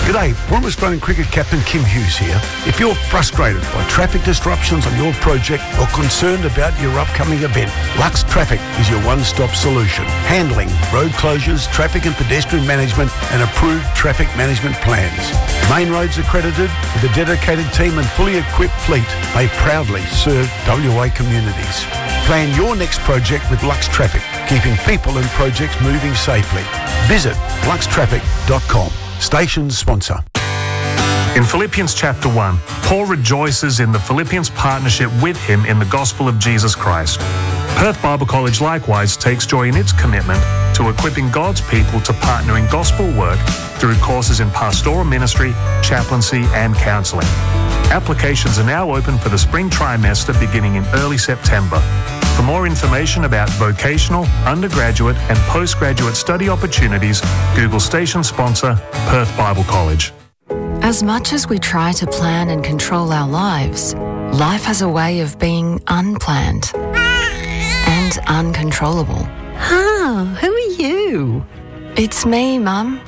G'day, former Australian cricket captain Kim Hughes here. If you're frustrated by traffic disruptions on your project or concerned about your upcoming event, Lux Traffic is your one-stop solution. Handling road closures, traffic and pedestrian management and approved traffic management plans. Main roads accredited with a dedicated team and fully equipped fleet, they proudly serve WA communities. Plan your next project with Lux Traffic, keeping people and projects moving safely. Visit luxtraffic.com. Station sponsor. In Philippians chapter 1, Paul rejoices in the Philippians' partnership with him in the gospel of Jesus Christ. Perth Bible College likewise takes joy in its commitment to equipping God's people to partner in gospel work through courses in pastoral ministry, chaplaincy and counselling. Applications are now open for the spring trimester beginning in early September. For more information about vocational, undergraduate and postgraduate study opportunities, Google station sponsor Perth Bible College. As much as we try to plan and control our lives, life has a way of being unplanned and uncontrollable. Who are you? It's me, Mum.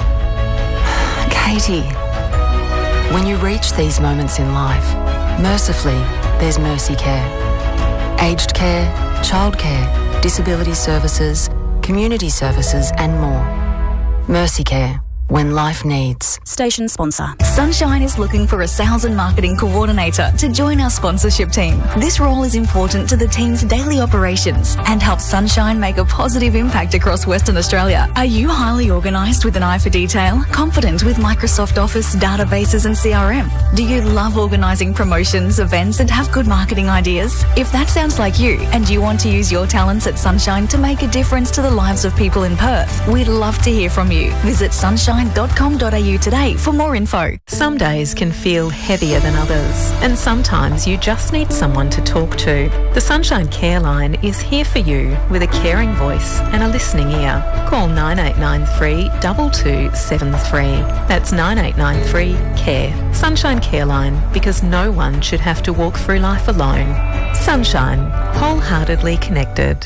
Katie. When you reach these moments in life, mercifully, there's Mercy Care. Aged care, childcare, disability services, community services and more. Mercy Care, when life needs. Station sponsor. Sunshine is looking for a sales and marketing coordinator to join our sponsorship team. This role is important to the team's daily operations and helps Sunshine make a positive impact across Western Australia. Are you highly organised with an eye for detail? Confident with Microsoft Office, databases and CRM? Do you love organising promotions, events and have good marketing ideas? If that sounds like you and you want to use your talents at Sunshine to make a difference to the lives of people in Perth, we'd love to hear from you. Visit sunshine.com.au today for more info. Some days can feel heavier than others, and sometimes you just need someone to talk to. The Sunshine Care Line is here for you with a caring voice and a listening ear. Call 9893 2273. That's 9893-CARE. Sunshine Care Line, because no one should have to walk through life alone. Sunshine, wholeheartedly connected.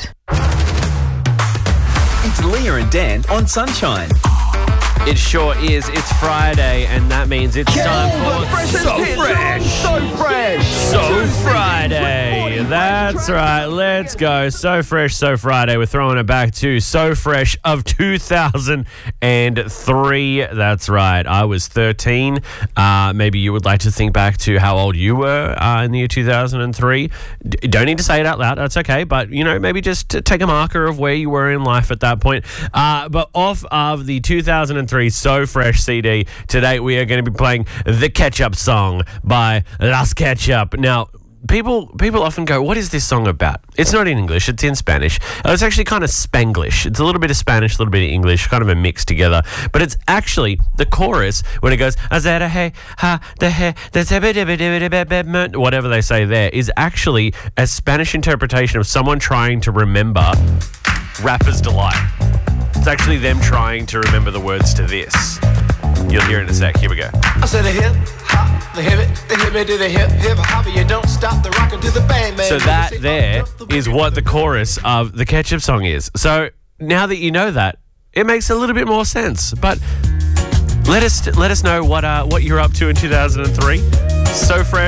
It's Leah and Dan on Sunshine. It sure is. It's Friday, and that means it's time for So Friday. That's right. Let's go. So Fresh, So Friday. We're throwing it back to So Fresh of 2003. That's right. I was 13. Maybe you would like to think back to how old you were in the year 2003. Don't need to say it out loud. That's okay. But, maybe just take a marker of where you were in life at that point. But off of the 2003 So Fresh CD, today we are going to be playing The Ketchup Song by Las Ketchup. Now, people often go, what is this song about? It's not in English, it's in Spanish. It's actually kind of Spanglish. It's a little bit of Spanish, a little bit of English, kind of a mix together. But it's actually the chorus when it goes, whatever they say there, is actually a Spanish interpretation of someone trying to remember Rapper's Delight. It's actually them trying to remember the words to this. You'll hear in a sec. Here we go. I said the hip hop, the hip me to the hip hop, you don't stop the rockin' to the bang bang. So that there is what the chorus of The Ketchup Song is. So now that you know that, it makes a little bit more sense. But let us know what you're up to in 2003. So Fresh.